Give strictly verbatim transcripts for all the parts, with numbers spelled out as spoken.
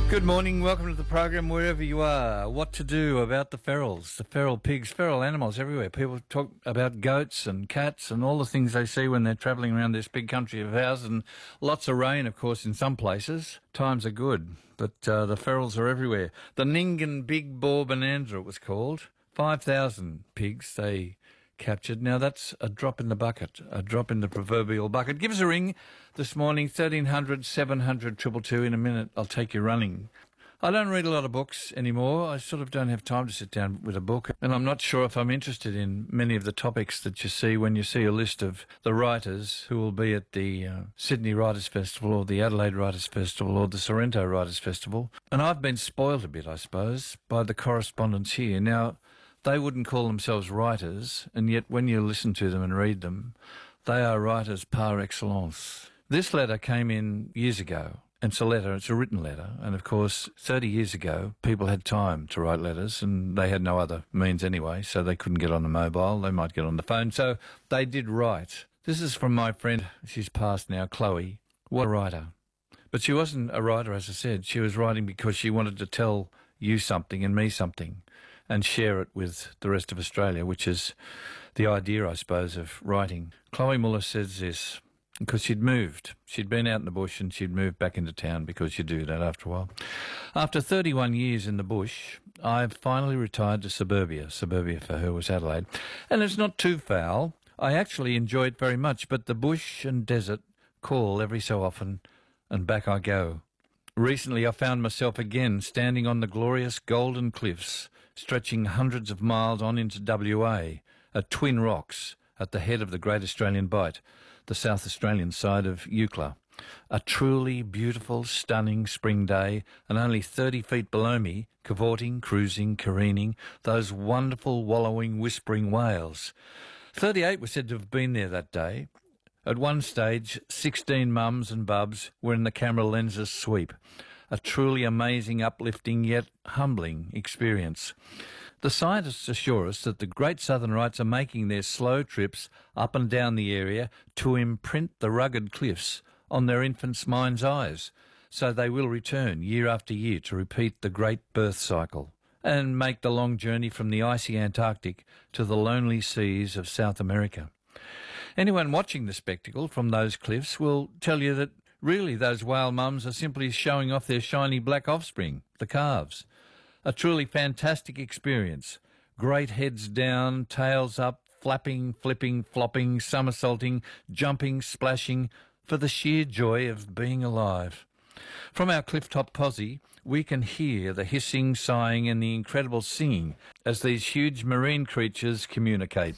Good morning, welcome to the program wherever you are. What to do about the ferals, the feral pigs, feral animals everywhere. People talk about goats and cats and all the things they see when they're travelling around this big country of ours, and lots of rain, of course, in some places. Times are good, but uh, the ferals are everywhere. The Nyngan Big Boar Bonanza, it was called. five thousand pigs they captured. Now, that's a drop in the bucket, a drop in the proverbial bucket. Give us a ring this morning, thirteen hundred, seven hundred, two two two. In a minute, I'll take you running. I don't read a lot of books anymore. I sort of don't have time to sit down with a book, and I'm not sure if I'm interested in many of the topics that you see when you see a list of the writers who will be at the uh, Sydney Writers' Festival or the Adelaide Writers' Festival or the Sorrento Writers' Festival. And I've been spoiled a bit, I suppose, by the correspondence here. Now, they wouldn't call themselves writers, and yet when you listen to them and read them, they are writers par excellence. This letter came in years ago, and it's a letter, it's a written letter, and of course, thirty years ago, people had time to write letters, and they had no other means anyway, so they couldn't get on the mobile, they might get on the phone, so they did write. This is from my friend, she's passed now, Chloe. What a writer. But she wasn't a writer, as I said, she was writing because she wanted to tell you something and me something, and share it with the rest of Australia, which is the idea, I suppose, of writing. Chloe Muller says this, because she'd moved. She'd been out in the bush and she'd moved back into town, because you do that after a while. After thirty-one years in the bush, I've finally retired to suburbia. Suburbia for her was Adelaide. And it's not too foul. I actually enjoy it very much, but the bush and desert call every so often, and back I go. Recently I found myself again standing on the glorious Golden Cliffs, stretching hundreds of miles on into W A, at Twin Rocks, at the head of the Great Australian Bight, the South Australian side of Eucla. A truly beautiful, stunning spring day, and only thirty feet below me, cavorting, cruising, careening, those wonderful, wallowing, whispering whales. Thirty-eight were said to have been there that day. At one stage, sixteen mums and bubs were in the camera lens's sweep. A truly amazing, uplifting, yet humbling experience. The scientists assure us that the Great Southern Rights are making their slow trips up and down the area to imprint the rugged cliffs on their infants' mind's eyes, so they will return year after year to repeat the great birth cycle and make the long journey from the icy Antarctic to the lonely seas of South America. Anyone watching the spectacle from those cliffs will tell you that really those whale mums are simply showing off their shiny black offspring, the calves. A truly fantastic experience. Great heads down, tails up, flapping, flipping, flopping, somersaulting, jumping, splashing, for the sheer joy of being alive. From our clifftop posse, we can hear the hissing, sighing and the incredible singing as these huge marine creatures communicate.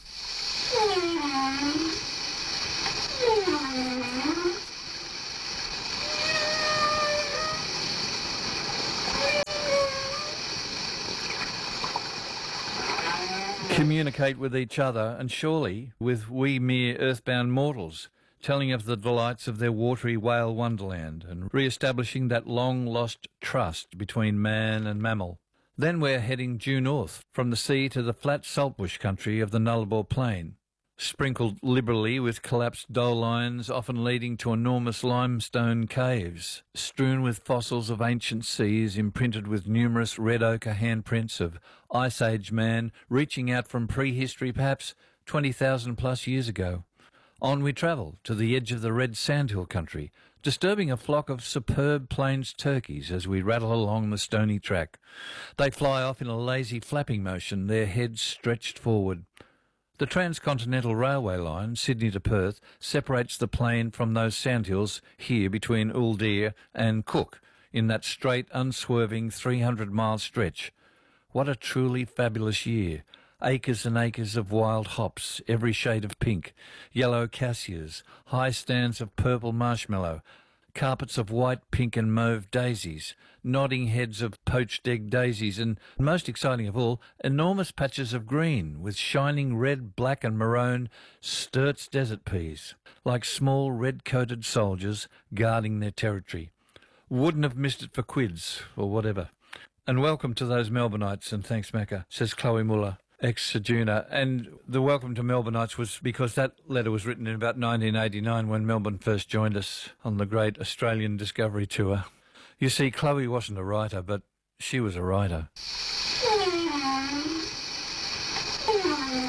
Communicate with each other, and surely with we mere earthbound mortals, telling of the delights of their watery whale wonderland and re-establishing that long-lost trust between man and mammal. Then we're heading due north, from the sea to the flat saltbush country of the Nullarbor Plain, sprinkled liberally with collapsed dole lines, often leading to enormous limestone caves, strewn with fossils of ancient seas, imprinted with numerous red ochre handprints of Ice Age man, reaching out from prehistory perhaps twenty thousand plus years ago. On we travel to the edge of the red sandhill country, disturbing a flock of superb plains turkeys as we rattle along the stony track. They fly off in a lazy flapping motion, their heads stretched forward. The Transcontinental Railway line, Sydney to Perth, separates the plain from those sandhills here between Uldir and Cook in that straight, unswerving three hundred mile stretch. What a truly fabulous year. Acres and acres of wild hops, every shade of pink, yellow cassias, high stands of purple marshmallow, carpets of white, pink and mauve daisies, nodding heads of poached egg daisies, and, most exciting of all, enormous patches of green with shining red, black and maroon Sturt's desert peas, like small red-coated soldiers guarding their territory. Wouldn't have missed it for quids or whatever. And welcome to those Melbourneites, and thanks, Macca, says Chloe Muller, ex-Sejuna. And the welcome to Melbourneites was because that letter was written in about nineteen eighty-nine when Melbourne first joined us on the great Australian Discovery Tour. You see, Chloe wasn't a writer, but she was a writer.